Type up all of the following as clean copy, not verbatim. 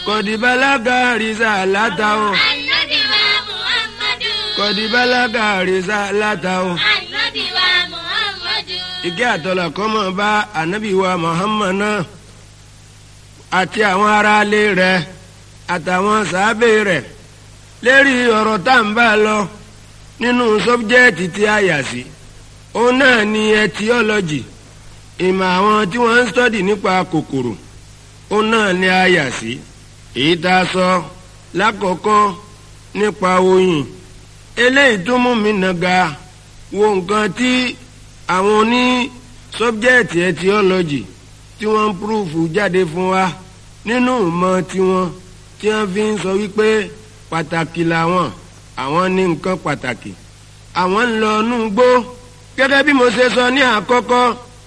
kọ̀dìbálágà rìsà látàó. Ànábì wa Muhammadu. kọ̀dìbálágà rìsà látàó. Ànábì wa Muhammadu. ìkẹ́ àtọ́lá kọ́mọ bá ànábì wa Muhammad náà àti àwọn aráalé rẹ̀ àtàwọn sàábé rẹ̀ lérí ọ̀rọ̀ tá à ń bá lọ nínú sọ́bjẹ́ẹ̀tì tí a yà sí òun náà ni etiology ìmọ̀ àwọn tí wọ́n ń stọ́dì nípa kòkòrò òun náà ni a yà sí èyí tá a sọ lákọ̀ọ́kọ́ nípa oyin eléyìí tó mú mi nàga wo nǹkan tí àwọn oní sọ́bjẹ́ẹ̀tì etiology tí wọ́n ń púrúfù jáde fún wa nínú ìmọ̀ tiwọn tí wọ́n fi ń sọ wípé pàtàkì làwọn àwọn ní nǹkan pàtàkì àwọn ń lọ inú igbó gẹ́gẹ́ bí mo ṣe sọ ní àkọ́kọ́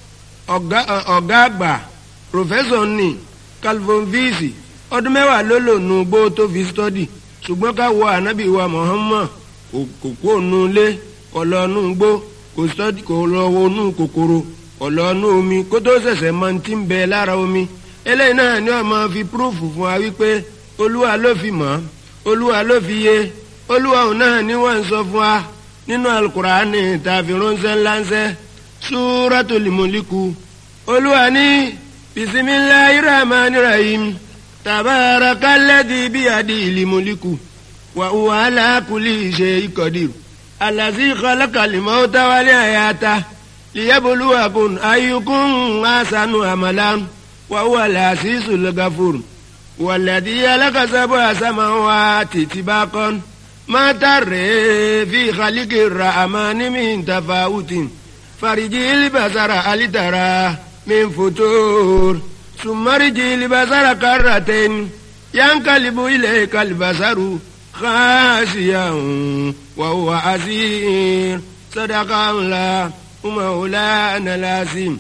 ọ̀gá àgbà pòfẹ́sọ̀ ní Calvin Visi ọdún mẹ́wàá ló lò nù igbó tó fi stọ́dì ṣùgbọ́n ká wo ànábì wa Muhammad kò kó nù ilé kò lọ nù igbó kò stọ́dì kò lọ wo nù kòkòrò kò lọ nù omi kó tó ṣẹ̀ṣẹ̀ mọ ti ń bẹ lára omi eléyìí náà ni wọ́n máa fi púrúfù fún wa wípé olúwa ló fi mọ̀ olúwa ló fi yé olúwa òun náà ni wọ́n ń sọ fún wa nínú alukurani tàbí ránṣẹ́ ńláńṣẹ́ súratul Mulku olúwa ní bisimilahi rahmani rahim tabarakalladhi biyadihil mulku wa huwa ala kulli shay'in qadir allazi khalaqal mauta wal hayata liyabluwakum ayyukum ahsanu amalan wa huwa al-azizul ghafur والذي خلق سبع سماوات طباقا ما ترى في خلق الرحمن من تفاوت فرجع البصر هل ترى من فتور ثم ارجع البصر كرتين ينقلب إليك البصر خاسئا وهو حسير صدق الله مولانا العظيم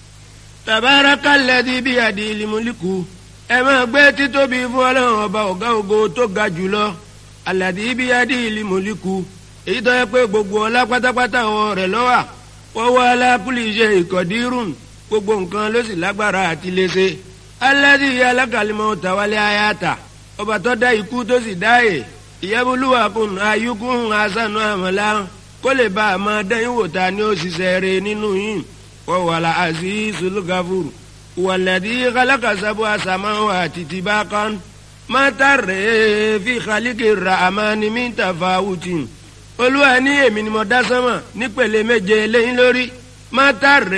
تبارك الذي بيده الملك ẹ máa gbé títóbi fún ọlọ́run ọba ọ̀gá ògo tó ga jùlọ aládì ibi adé ìlú mọ̀líkù èyí tó yẹ pé gbogbo ọlá pátápátá wọn rẹ̀ lọ́wà wọ́n wá alákùlì iṣẹ́ ìkọ̀dírùn gbogbo nǹkan ló sì lágbára àti léṣe aládì alákàlímọ̀ tàwálé ayáta ọba tó dá ikú tó sì dáyè ìyẹ́bùlúwàkùn ayúkùn asánú àmàlà kó lè bá a máa dẹ́yìn wò ta ni ó ṣiṣẹ́ rẹ̀ nínú yìí wọ́n wà láàzí sùlùkàfùrù. والذي خلق سبع سماوات طباقا ما ترى في خلق الرحمن من تفاوت Olúwa ní èmi ni mo dá sánmà nípele méje lẹ́yìn lórí má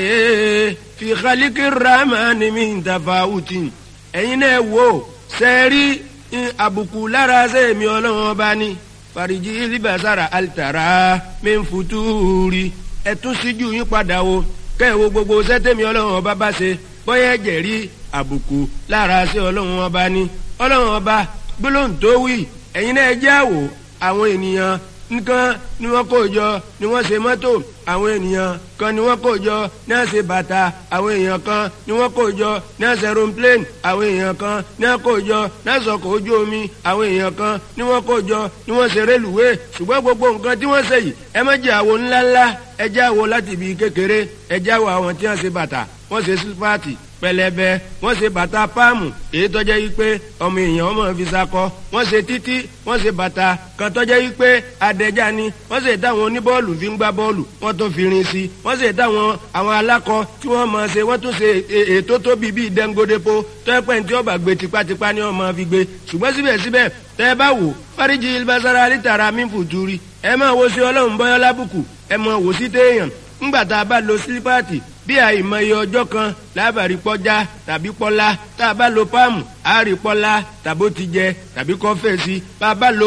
tàrẹ́ fi khaliki rahmani min tafawuti ẹ̀yin náà wò sẹ́ẹ̀rí àbùkù lára sẹ́ẹ̀mí ọlọ́run ọba ní fàríjì libasara altara min futuri ẹ̀tún síjú yín padà wo kẹ́ẹ̀wò gbogbo sẹ́tẹ̀mí ọlọ́run ọba bá ṣe bóyá ẹ̀jẹ̀ rí àbùkù lára sí ọlọ́run ọba ní ọlọ́run ọba gbólóhùn tó wí ẹ̀yin náà jẹ́ àwò àwọn ènìyàn nǹkan ni wọ́n kó jọ ni wọ́n ṣe mọ́tò àwọn ènìyàn kan ni wọ́n kó jọ ní àṣẹ bàtà àwọn èèyàn kan ni wọ́n kó jọ ní àṣẹ aeroplane àwọn èèyàn kan ní wọ́n kó jọ ní àṣẹ ọkọ̀ ojú omi àwọn èèyàn kan ni wọ́n kó jọ ni wọ́n ṣe rélùwé ṣùgbọ́n gbogbo nǹkan tí wọ́n ṣe yìí ẹ má jẹ́ àwo ńláńlá ẹ jẹ́ àwo láti ibi kékeré ẹ jẹ́ àwo àwọn tí wọ́n ṣe bàtà wọ́n ṣe sípàtì pẹlẹbẹ wọ́n ṣe bàtà páàmù èyí tọ́jẹ́ yìí pé ọmọ èèyàn ọmọ fi sakọ wọ́n ṣe títí wọ́n ṣe bàtà kan tọ́jẹ́ yìí pé adẹ́já ni wọ́n ṣe táwọn oníbọ́ọ̀lù fi ń gbá bọ́ọ̀lù wọ́n tún fi rin sí wọ́n ṣe táwọn àwọn alákọ tí wọ́n máa ṣe wọ́n tún ṣe ètò tóbi bíi dẹ́ngodépo tọ́pẹ́ tí wọ́n bá gbé tipátipá ni wọ́n máa fi gbé ṣùgbọ́n síbẹ̀síbẹ̀ tẹ́ ẹ bá wò fáríjì ilbasara alítara mímfùtúrí ẹ máa wo sí ọlọ́run bọ́yọ́ lábùkù ẹ máa wò sí téèyàn ńgbà tá a bá lo sílípáàtì bí àìmọye ọjọ́ kan lábàárí pọ́já tàbí pọ́lá tá a bá lo páàmù àárí pọ́lá tàbó ti jẹ tàbí kọ́fẹ́ sí bá a bá lo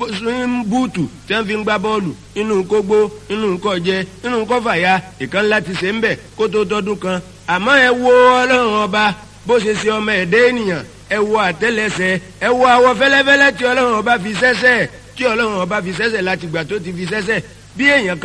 búùtù tí wọ́n fi ń gbá bọ́ọ̀lù inú kógbó inú kọ́jẹ inú kọ́fàyà ìkan láti ṣe ń bẹ̀ kó tó tọ́dún kan àmọ́ ẹ wo ọlọ́run ọba bó ṣe ṣe ọmọ ẹ̀dẹ́ ènìyàn ẹ wo àtẹ́lẹsẹ̀ ẹ wo awọ fẹ́lẹ́fẹ́lẹ́ tí ọlọ́run ọba fi ṣẹ́ṣẹ́ tí ọlọ́run ọba fi ṣẹ́ṣẹ́ láti gbà tó ti fi ṣẹ́ṣẹ́ bí èèyàn